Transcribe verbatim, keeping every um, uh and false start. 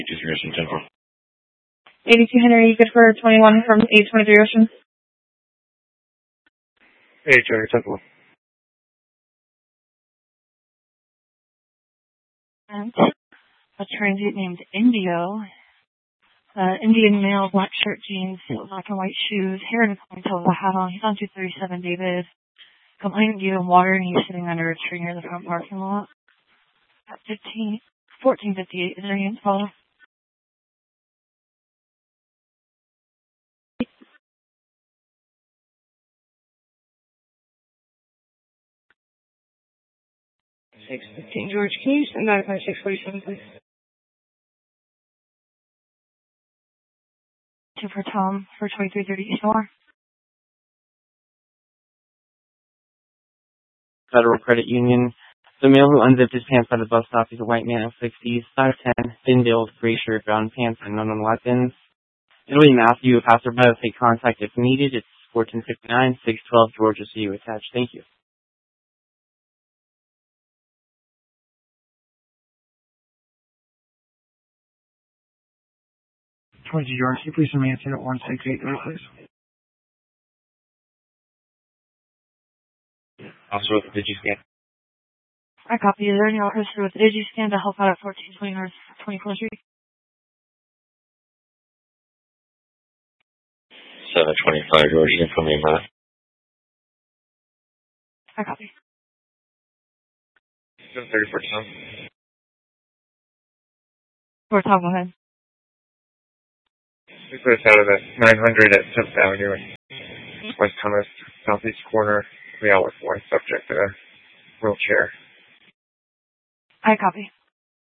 Ocean Temple. eighty-two Henry, good for twenty-one from eight twenty-three Ocean. eighty-two Henry Temple. And a transient named Indio. Uh, Indian male, black shirt, jeans, black and white shoes, hair in a ponytail with a hat on. He's on two thirty-seven David. Complainant gave him water and he's sitting under a tree near the front parking lot. At fifteen, fourteen fifty-eight, is there any follow? six fifteen George, can you send that by six forty-seven, please? Two for Tom for twenty-three thirty East Moore. Federal Credit Union. The male who unzipped his pants by the bus stop is a white man of sixties, five ten, thin-built, gray shirt, brown pants, and unknown weapons. It'll be Matthew, a passerby will take contact if needed. It's fourteen fifty-nine, six twelve Georgia C U attached. Thank you. twenty George, can you please send me a at one six eight nine, please? Also with the Digiscan. I copy. Is there any officer with the Digiscan to help out at fourteen twenty North twenty-fourth Street? seven twenty-five George, you can put me in that. I copy. seven thirty for Tom. For Tom, go ahead. We put us out of that nine hundred at seventh Avenue in West Thomas, southeast corner. We outlet for one subject in a wheelchair. I copy.